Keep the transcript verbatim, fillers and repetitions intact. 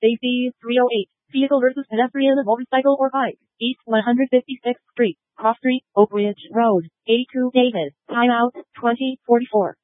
Safety three oh eight. Vehicle versus pedestrian, motorcycle or bike. East one hundred fifty-sixth Street, Cross Street, Oak Ridge Road. A two David. Timeout, twenty forty-four.